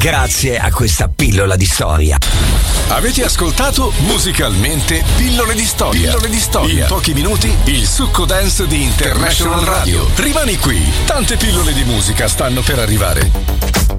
grazie a questa pillola di storia. Avete ascoltato Musicalmente Pillole di Storia. Pillole di Storia. In pochi minuti il succo dance di International Radio. Rimani qui, tante pillole di musica stanno per arrivare.